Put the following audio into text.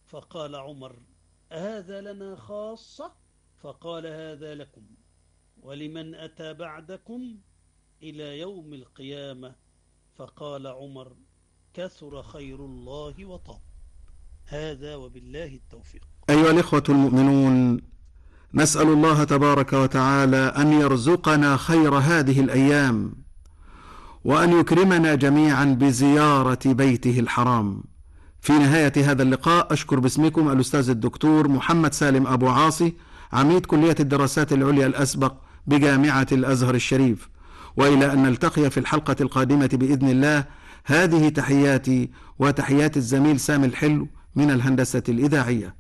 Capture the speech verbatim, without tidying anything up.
فقال عمر: أهذا لنا خاصة؟ فقال: هذا لكم ولمن أتى بعدكم إلى يوم القيامة. فقال عمر: كثر خير الله وطاب. هذا وبالله التوفيق. أيها الإخوة المؤمنون، نسأل الله تبارك وتعالى أن يرزقنا خير هذه الأيام، وأن يكرمنا جميعا بزيارة بيته الحرام. في نهاية هذا اللقاء أشكر باسمكم الأستاذ الدكتور محمد سالم أبو عاصي، عميد كلية الدراسات العليا الأسبق بجامعة الأزهر الشريف. وإلى أن نلتقي في الحلقة القادمة بإذن الله، هذه تحياتي وتحيات الزميل سامي الحلو من الهندسة الإذاعية.